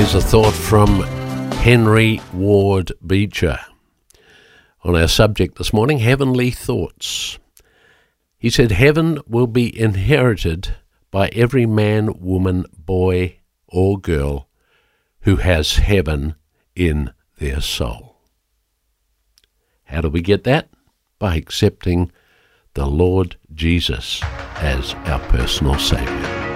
Here's a thought from Henry Ward Beecher on our subject this morning, heavenly thoughts. He said, heaven will be inherited by every man, woman, boy, or girl who has heaven in their soul. How do we get that? By accepting the Lord Jesus as our personal Saviour.